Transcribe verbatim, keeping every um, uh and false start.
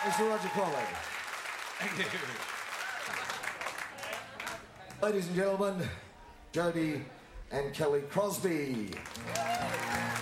Mister Roger Corley. Thank you. Ladies and gentlemen, Jody and Kelly Crosby.